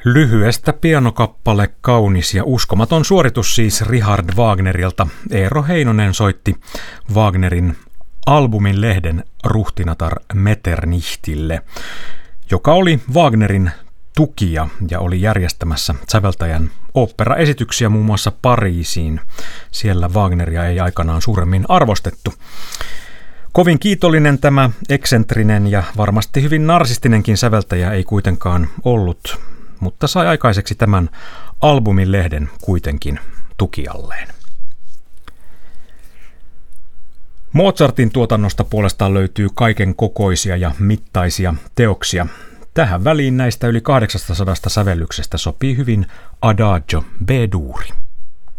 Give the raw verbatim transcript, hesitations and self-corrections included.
Lyhyestä pianokappale kaunis ja uskomaton suoritus siis Richard Wagnerilta. Eero Heinonen soitti Wagnerin albumin lehden ruhtinatar Metternichtille, joka oli Wagnerin tukija ja oli järjestämässä säveltäjän oopperaesityksiä muun muassa Pariisiin. Siellä Wagneria ei aikanaan suuremmin arvostettu. Kovin kiitollinen tämä eksentrinen ja varmasti hyvin narsistinenkin säveltäjä ei kuitenkaan ollut, mutta sai aikaiseksi tämän albumin lehden kuitenkin tukijalleen. Mozartin tuotannosta puolestaan löytyy kaiken kokoisia ja mittaisia teoksia. Tähän väliin näistä yli kahdeksansataa sävellyksestä sopii hyvin Adagio B-duuri.